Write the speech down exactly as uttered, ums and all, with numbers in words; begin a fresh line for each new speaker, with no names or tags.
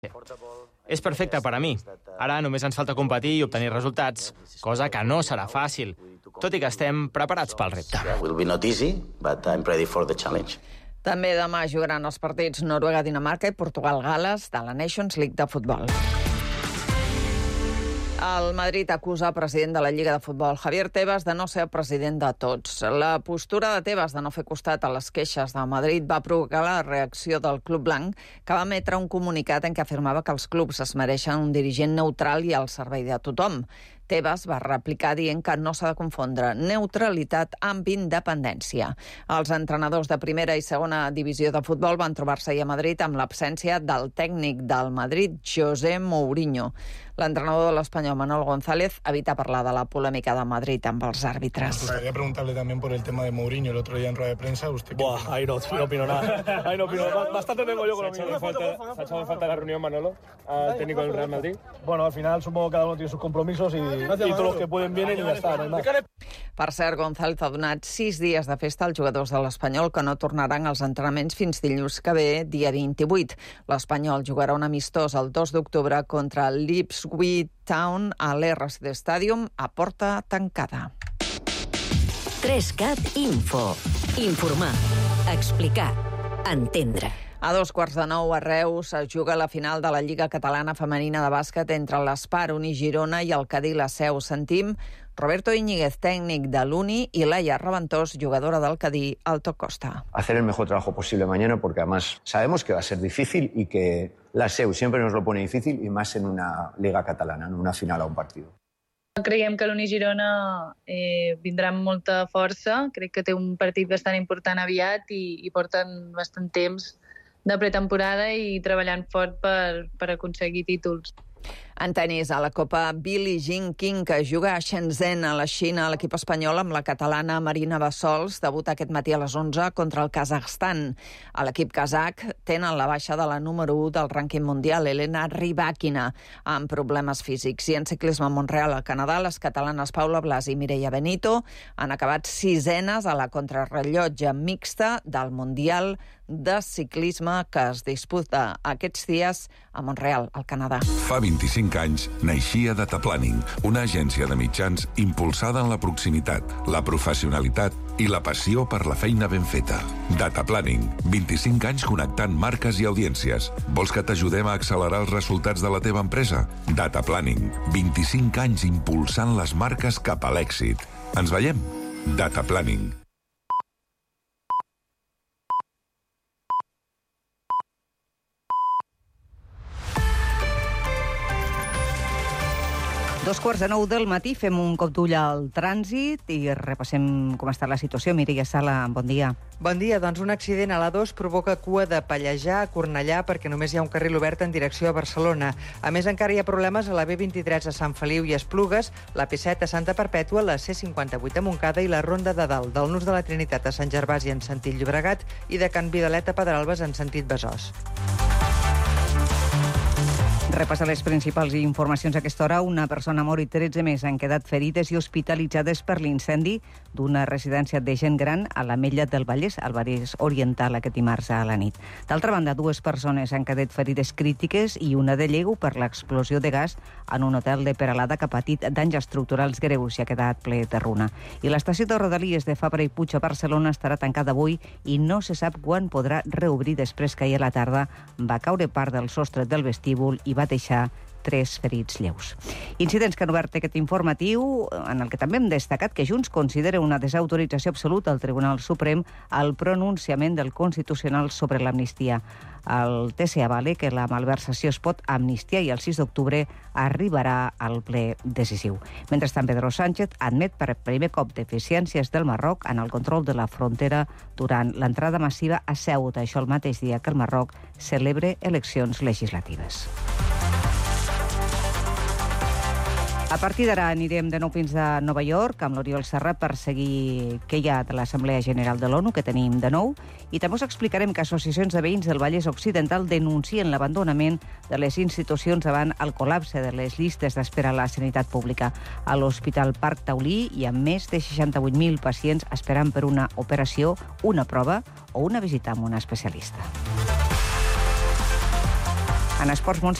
És perfecte per a mi. Ara només ens falta competir i obtenir resultats, cosa que no serà fàcil, tot i que estem preparats pel repte.
Will be not easy, but I'm ready for the challenge.
També demà jugaran els partits Noruega-Dinamarca i Portugal-Gales de la Nations League de futbol. El Madrid acusa el president de la Lliga de Futbol, Javier Tebas, de no ser el president de tots. La postura de Tebas de no fer costat a les queixes del Madrid va provocar la reacció del Club Blanc, que va emetre un comunicat en què afirmava que els clubs es mereixen un dirigent neutral i al servei de tothom. Tebas va replicar dient que no s'ha de confondre neutralitat amb independència. Els entrenadors de primera i segona divisió de futbol van trobar-se ahir a Madrid amb l'absència del tècnic del Madrid, José Mourinho. L'entrenador de l'Espanyol, Manolo González, evita parlar de la polèmica de Madrid amb els àrbitres.
Me gustaría preguntarle también por el tema de Mourinho el otro día en rueda de prensa. ¿Usted qué
Buah,
opina?
ahí no, no opino nada. Ahí no opino nada. Bastante tengo yo con lo mío. ¿Se ha echado en falta la reunión, Manolo, al técnico del Real Madrid? Bueno, al final supongo que cada uno tiene sus compromisos y, y todos los que pueden vienen y ya está, no hay más.
Per cert, González ha donat sis dies de festa als jugadors de l'Espanyol que no tornaran als entrenaments fins dilluns que ve, dia vint-i-vuit. L'Espanyol jugarà un amistós el dos d'octubre contra el l'Ipswich Town a l'R C D Stadium a porta tancada.
tres cat Info. Informar, explicar, entendre.
A dos quarts de nou a Reus es juga la final de la Lliga Catalana Femenina de Bàsquet entre l'Espar, Uni Girona i el Cadí La Seu. Sentim Roberto Íñiguez, tècnic de l'Uni, i Laia Raventós, jugadora del Cadí, Alto Costa.
Hacer el mejor trabajo posible mañana porque además sabemos que va a ser difícil y que La Seu siempre nos lo pone difícil y más en una Liga Catalana, en una final a un partido.
Creiem que l'Uni Girona eh, vindrà amb molta força. Crec que té un partit bastant important aviat i, i porten bastant temps de pretemporada i treballant fort per, per aconseguir títols.
En tenis, a la Copa Billie Jean King, que juga a Shenzhen, a la Xina, l'equip espanyol amb la catalana Marina Bassols debuta aquest matí a les onze contra el Kazakhstan. A l'equip kazakh tenen la baixa de la número u del rànquing mundial, Elena Rybakina, amb problemes físics. I en ciclisme a Montreal, al Canadà, les catalanes Paula Blas i Mireia Benito han acabat sisenes a la contrarrellotge mixta del Mundial de ciclisme que es disputa aquests dies a Montreal, al Canadà.
Fa vint-i-cinc anys naixia Data Planning, una agència de mitjans impulsada en la proximitat, la professionalitat i la passió per la feina ben feta. Data Planning, vint-i-cinc anys connectant marques i audiències. Vols que t'ajudem a accelerar els resultats de la teva empresa? Data Planning, vint-i-cinc anys impulsant les marques cap a l'èxit. Ens veiem? Data Planning.
Dos quarts de nou del matí, fem un cop d'ull al trànsit i repassem com està la situació. Mireia Sala, bon dia.
Bon dia. Doncs un accident a l'A dos provoca cua de Pallejà a Cornellà perquè només hi ha un carril obert en direcció a Barcelona. A més, encara hi ha problemes a la B vint-i-tres a Sant Feliu i Esplugues, la P set a Santa Perpètua, la C cinquanta-vuit a Montcada i la Ronda de Dalt, del Nus de la Trinitat a Sant Gervasi en sentit Llobregat i de Can Vidalet a Pedralbes en sentit Besòs.
Repassa les principals informacions a aquesta hora. Una persona mor i tretze més han quedat ferides i hospitalitzades per l'incendi d'una residència de gent gran a l'Ametlla del Vallès, al Vallès Oriental, aquest dimarts a la nit. D'altra banda, dues persones han quedat ferides crítiques i una de lleu per l'explosió de gas en un hotel de Peralada que ha patit danys estructurals greus i ha quedat ple de runa. I l'estació de Rodalies de Fabra i Puig a Barcelona estarà tancada avui i no se sap quan podrà reobrir després que ahir a la tarda va caure part del sostre del vestíbul i va va deixar tres ferits lleus. Incidents que han obert aquest informatiu, en el que també hem destacat que Junts considera una desautorització absoluta al Tribunal Suprem al pronunciament del Constitucional sobre l'amnistia. El T C avale que la malversació es pot amnistiar i el sis d'octubre arribarà al ple decisiu. Mentrestant, Pedro Sánchez admet per primer cop deficiències del Marroc en el control de la frontera durant l'entrada massiva a Ceuta, això el mateix dia que el Marroc celebre eleccions legislatives. A partir d'ara anirem de nou fins a Nova York amb l'Oriol Serra per seguir què hi ha de l'Assemblea General de l'ONU, que tenim de nou, i també us explicarem que associacions de veïns del Vallès Occidental denuncien l'abandonament de les institucions davant el col·lapse de les llistes d'espera a la sanitat pública. A l'Hospital Parc Taulí hi ha més de seixanta-vuit mil pacients esperant per una operació, una prova o una visita amb un especialista. En esports, Montse